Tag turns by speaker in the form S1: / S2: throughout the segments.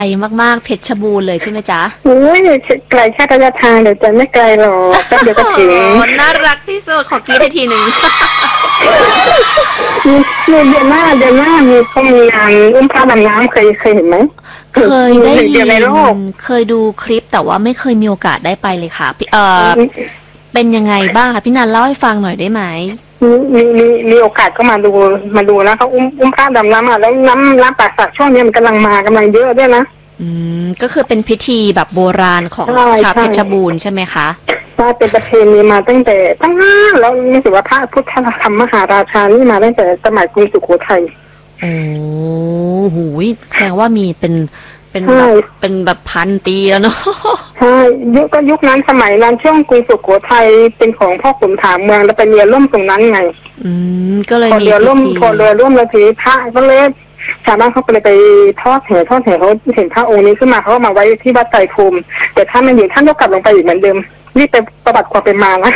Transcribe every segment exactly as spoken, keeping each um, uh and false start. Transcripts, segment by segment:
S1: ไกลมากๆเพชรบูรณ์เลยใช่ไหมจ๊ะ
S2: โอ้ยไกลแค่ระยะทางเดี๋ยวจะไม่ไกลหรอกแป๊บเดียวก็ถึง
S1: น่ารักที่สุดขอกรี๊ดให้ทีหนึ่ง
S2: มีมีเดือนหน้าเดือนหน้ามีเขามีงานอุ้มพระดำน้ำเคยเคยเห็นไหม
S1: เคยได้ยิน
S2: ในโลก
S1: เคยดูคลิปแต่ว่าไม่เคยมีโอกาสได้ไปเลยค่ะพี่เออเป็นยังไงบ้างคะพี่นันเล่าให้ฟังหน่อยได้ไหม
S2: มีมีมีมีโอกาสก็มาดูมาดูนะเขาอุ้มอุ้มพระดำน้ำอ่ะแล้วน้ำน้ำป่าสักช่วงนี้มันกำลังมากำลังเยอะด้วยนะ
S1: อืมก็คือเป็นพิธีแบบโบราณของชาวเพชรบูรณ์ใช่ไหมคะ
S2: ใช่เป็นประเพณีมาตั้งแต่ตั้งนานแล้วนี่ถือว่าพระพุทธธรรมมหาราชานี่มาตั้งแต่สมัยกรุงสุโขทัย
S1: โอ้โหแสดงว่ามีเป็นเป็นเป็นแบบพันปีแล้วเนาะ
S2: ใช่ยุคก็ยุคนั้นสมัยนั้นช่วงกรุงสุโขทัยเป็นของพ่อขุนถามเมืองแล้วไปเรือร่วมตรงนั้นไง
S1: อืมก็เลยมี
S2: พอเรือร่วมพอเรือร่วมแล้วทีพระก็เลยชาวบ้านเขาก็เลยไปทอดแห่ทอดแห่เขาเห็นพระองค์นี้ขึ้นมาเขาก็มาไว้ที่วัดไตรภูมิแต่ท่านไม่อยู่ท่านก็กลับลงไปอีกเหมือนเดิมนี่เป็นประวัติความเป็นมานะ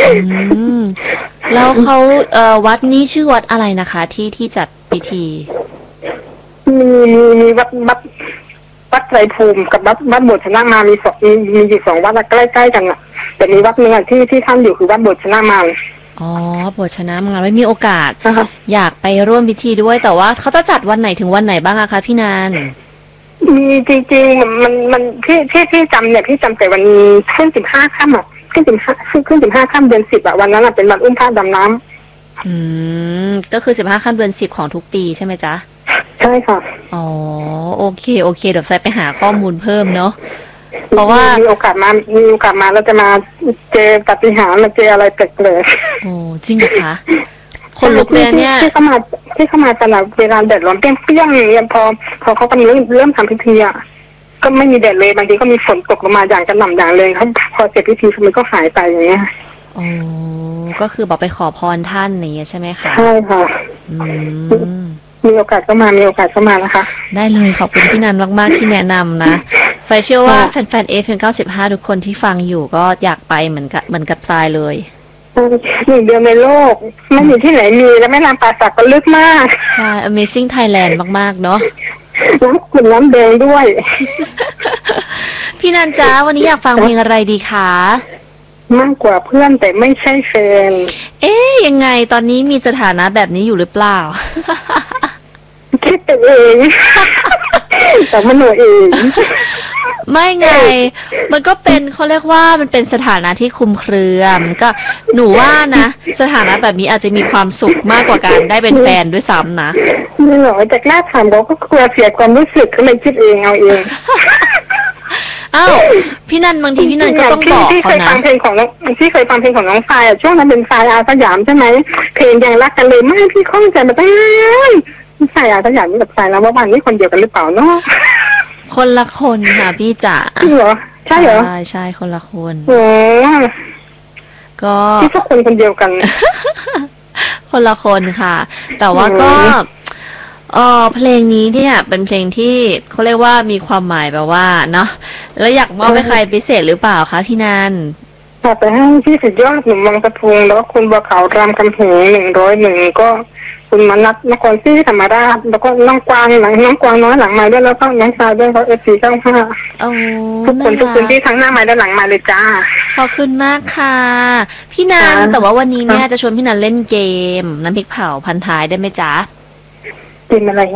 S1: แล้วเขาเอ่อวัดนี้ชื่อวัดอะไรนะคะที่ที่จัดพิธี
S2: มีมีมีวัดวัดวัดไตรภูมิกับวัดวัดโบสถ์ชนะมามีสองมีมีอยู่สองวัดใกล้ๆกันอ่ะแต่มีวัดหนึ่งที่ที่ท่านอยู่คือวัดโบสถ์ชนะมา
S1: อ๋อโบสถ์ชนะมาไม่มีโอกาสอยากไปร่วมพิธีด้วยแต่ว่าเขาจะจัดวันไหนถึงวันไหนบ้างอะคะพี่นาน
S2: มีจริงๆมันมันที่ที่ที่จำเนี่ยพี่จำแต่วันขึ้นสิบห้าค่ำอ่ะขึ้นสิบห้าขึ้นสิบห้าค่ำเดือนสิบอ่ะวันนั้นอ่ะเป็นวันอุ้มพระดำน้ำ
S1: อืมก็คือสิบห้าค่ำเดือนสิบของทุกปีใช่ไหมจ๊ะ
S2: ใช่ค่ะ
S1: อ๋อโอเคโอเคเดี๋ยวไซไปหาข้อมูลเพิ่มเนาะเพราะว่า
S2: มีโอกาสมามีโอกาสมาแล้วจะมาเจอปาฏิหาริย์มาเจออะไรแปลก
S1: ๆโอ้จริงเหรอคะคนลุกเลยเนี่ย
S2: ที่เข้ามาที่เข้ามาตลอดเวลาแดดร้อนเปรี้ยงๆเนี่ยพอพอเขากำลังเริ่มเริ่มทำพิธีอ่ะก็ไม่มีแดดเลยบางทีก็มีฝนตกลงมาอย่างกระหน่ำอย่างเลยเขาพอเสร็จพิธีมันก็หายไปอย่างเงี้ย
S1: อ๋อก็คือบอกไปขอพรท่านอย่างเงี้ยใช่ไหมคะ
S2: ใช่ค่ะ
S1: อืม
S2: มีโอกาสก็มามีโอกาสก็มานะคะ
S1: ได้เลยขอบคุณพี่นันมากๆที่แนะนำนะใส่เชื่อว่าแฟนๆ เอ เอฟ เอ็ม เก้าสิบห้าทุกคนที่ฟังอยู่ก็อยากไปเหมือนกับเหมือนกับทรายเลย
S2: หนึ่งเดียวในโลกไม่มีที่ไหนมีแล้วแม่น้ำป่าสักก็ลึกมาก
S1: ใช่ Amazing Thailand มากๆเนาะ
S2: น้ำขุ่นน้ำแดงด้วย
S1: พี่นันจ้าวันนี้อยากฟังเพลงอะไรดีคะ
S2: มากกว่าเพื่อนแต่ไม่ใช่แฟน
S1: เอ๊ยยังไงตอนนี้มีสถานะแบบนี้อยู่หรือเปล่า
S2: คิดตัวเองแต่มันหนูเอง
S1: ไม่ไงมันก็เป็นเขาเรียกว่ามันเป็นสถานะที่คุมเครือมันก็หนูว่านะสถานะแบบนี้อาจจะมีความสุขมากกว่าการได้เป็นแฟนด้วยซ้ำนะ
S2: ไม่หรอกแต่กล้าถามเขาก็กลัวเสียความรู้สึกก็เลยคิดเองเอาเอง
S1: อ้าวพี่นันบางทีพี่นันก็ต้องบอกเขานะ
S2: ที่เคยฟังเพลงของน้องที่เคยฟังเพลงของน้องทรายอ่ะช่วงนั้นเป็นทรายอาสยามใช่ไหมเพลงยังรักกันเลยไม่พี่ข้องใจมาตั้งนานทรายอาสยามนี่กับทรายแล้วว่าวันนี้คนเดียวกันหรือเปล่าเนาะ
S1: คนละคนค่ะพี่จ๋า
S2: จริงเหรอใช่เหรอ
S1: ใช่ใช่คนละคน
S2: โอ้
S1: ก็
S2: ที่ทุกคนคนเดียวกัน
S1: คนละคนค่ะ แต่ว่าก็เออเพลงนี้เนี่ยเป็นเพลงที่เขาเรียกว่ามีความหมายแบบว่าเนาะแล้วอยากมอบให้ใครพิเศษหรือเปล่าคะพี่นัน
S2: ค่ะไปให้พี่สุดยอดหนุ่มวังตะพุงแล้วก็คุณบัวขาวรามคำแหงหนึ่งร้อยหนึ่งก็คุณมนัสนครศรีธรรมราชแล้วก็น้องกวางหลังน้องกวางน้อยหลังไม้ด้วยแล้วก็น้องชายด้วยเขาเอฟซีเก้าห้าทุกคนทุกคนที่ทั้งหน้าไม้และหลังไม้เลยจ้า
S1: ขอบคุณมากค่ะพี่นันแต่ว่าวันนี้เนี่ยจะชวนพี่นันเล่นเกมน้ำพริกเผาพันท้ายได้ไหมจ๊ะ
S2: เกมอะไร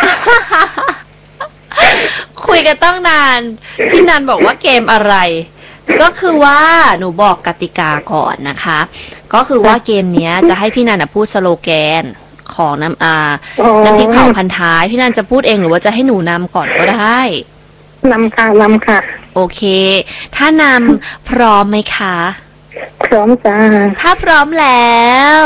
S1: คุยกันตั้งนานพี่นันบอกว่าเกมอะไรก็คือว่าหนูบอกกติกาก่อนนะคะก็คือว่าเกมนี้จะให้พี่นันพูดสโลแกนของน้ำอาน้ำพริกเผาพันท้ายพี่นันจะพูดเองหรือว่าจะให้หนูนำก่อนก็ได้
S2: นำค่ะนำค่ะ
S1: โอเคถ้านำพร้อมไหมคะ
S2: พร้อมจ้า
S1: ถ้าพร้อมแล้ว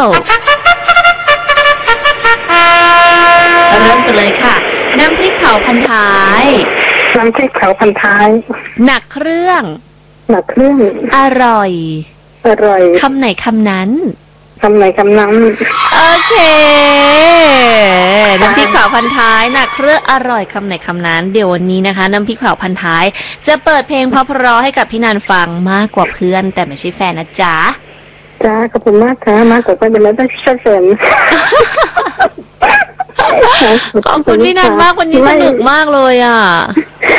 S1: เริ่มกันเลยค่ะน้ำพริกเผาพันท้าย
S2: น้ำพริกเผาพันท้าย
S1: หนักเครื่อง
S2: หนักเครื่อง
S1: อร่อย
S2: อร่อย
S1: คำไหนคำนั้น
S2: คำไหนคำนั้น
S1: โอเคน้ำพริกเผาพันท้ายหนักเครื่องอร่อยคำไหนคำนั้นเดี๋ยววันนี้นะคะน้ำพริกเผาพันท้ายจะเปิดเพลงเพราะๆให้กับพี่นันฟังมากกว่าเพื่อนแต่ไม่ใช่แฟนนะจ๊ะ
S2: จ้าขอบคุณมากค่ะมากกว่าเพื่อนแต่ไม่ได้ใช่แฟน
S1: ขอบคุณพี่นันมากวันนี้สนุกมากเลยอ่ะ